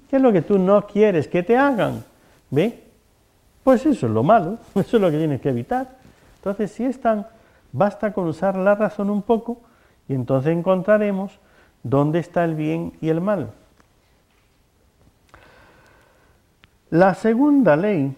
¿Qué es lo que tú no quieres que te hagan? ¿Ve? Pues eso es lo malo, eso es lo que tienes que evitar. Entonces, si es tan, basta con usar la razón un poco y entonces encontraremos dónde está el bien y el mal. La segunda ley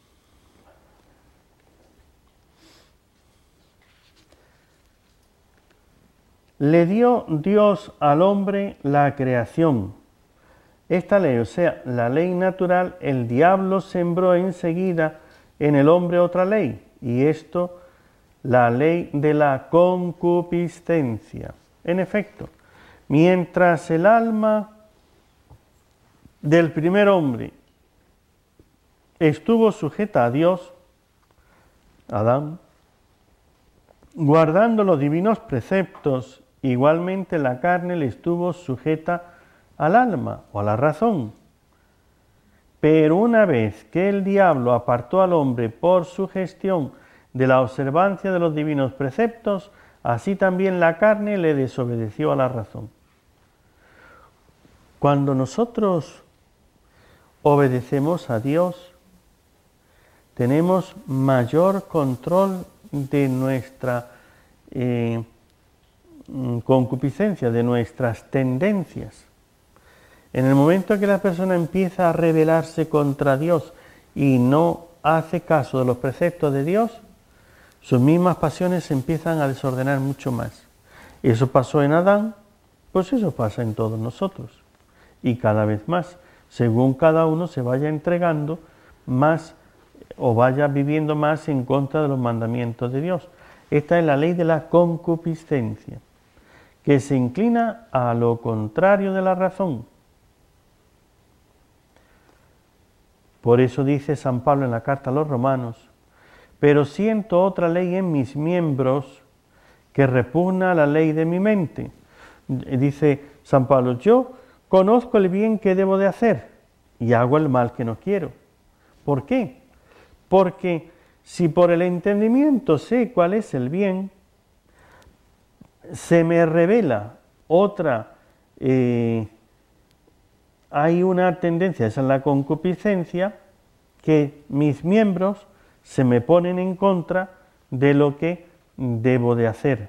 le dio Dios al hombre la creación. Esta ley, o sea, la ley natural, el diablo sembró enseguida en el hombre otra ley, y esto, la ley de la concupiscencia. En efecto, mientras el alma del primer hombre estuvo sujeta a Dios, Adán, guardando los divinos preceptos, igualmente la carne le estuvo sujeta al alma o a la razón. Pero una vez que el diablo apartó al hombre por su gestión de la observancia de los divinos preceptos, así también la carne le desobedeció a la razón. Cuando nosotros obedecemos a Dios, tenemos mayor control de nuestra concupiscencia, de nuestras tendencias. En el momento que la persona empieza a rebelarse contra Dios y no hace caso de los preceptos de Dios, sus mismas pasiones se empiezan a desordenar mucho más. Eso pasó en Adán, pues eso pasa en todos nosotros. Y cada vez más, según cada uno se vaya entregando más o vaya viviendo más en contra de los mandamientos de Dios. Esta es la ley de la concupiscencia, que se inclina a lo contrario de la razón. Por eso dice San Pablo en la carta a los Romanos: pero siento otra ley en mis miembros que repugna a la ley de mi mente. Dice San Pablo: yo conozco el bien que debo de hacer y hago el mal que no quiero. ¿Por qué? Porque si por el entendimiento sé cuál es el bien, se me revela otra, hay una tendencia, esa es la concupiscencia, que mis miembros se me ponen en contra de lo que debo de hacer.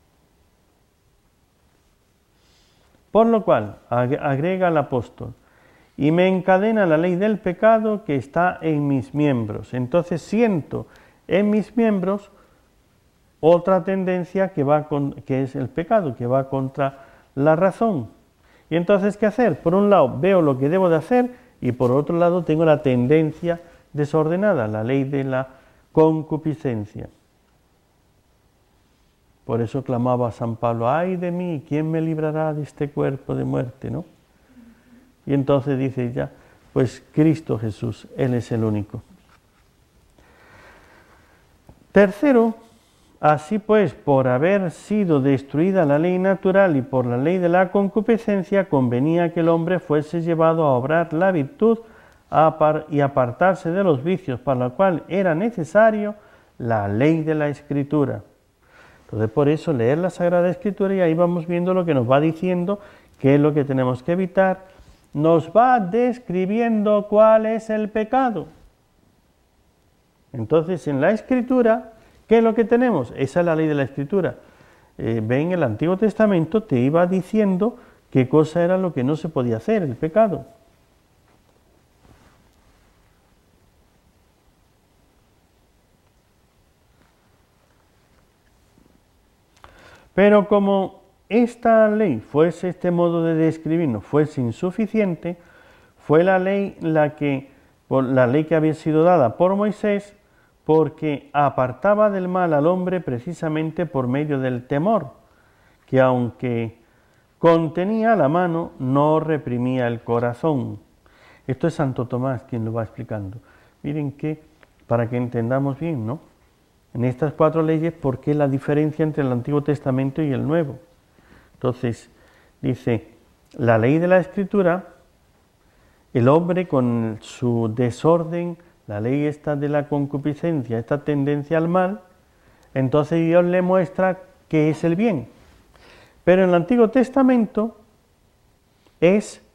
Por lo cual, agrega el apóstol, y me encadena la ley del pecado que está en mis miembros. Entonces siento en mis miembros otra tendencia que es el pecado, que va contra la razón. Y entonces, ¿qué hacer? Por un lado veo lo que debo de hacer y por otro lado tengo la tendencia desordenada, la ley de la concupiscencia. Por eso clamaba San Pablo: ¡ay de mí! ¿Quién me librará de este cuerpo de muerte? ¿No? Y entonces dice ya, pues Cristo Jesús, Él es el único. Tercero, así pues, por haber sido destruida la ley natural y por la ley de la concupiscencia, convenía que el hombre fuese llevado a obrar la virtud y apartarse de los vicios, para lo cual era necesario la ley de la Escritura. Entonces, por eso leer la Sagrada Escritura, y ahí vamos viendo lo que nos va diciendo, qué es lo que tenemos que evitar. Nos va describiendo cuál es el pecado. Entonces, en la Escritura, ¿qué es lo que tenemos? Esa es la ley de la Escritura. Ven, el Antiguo Testamento te iba diciendo qué cosa era lo que no se podía hacer, el pecado. Pero como esta ley este modo de describirnos fuese insuficiente, fue la ley que había sido dada por Moisés, porque apartaba del mal al hombre precisamente por medio del temor, que aunque contenía la mano, no reprimía el corazón. Esto es Santo Tomás quien lo va explicando. Miren que, para que entendamos bien, ¿no? En estas 4 leyes, ¿por qué la diferencia entre el Antiguo Testamento y el Nuevo? Entonces, dice, la ley de la Escritura, el hombre con su desorden, la ley esta de la concupiscencia, esta tendencia al mal, entonces Dios le muestra qué es el bien. Pero en el Antiguo Testamento es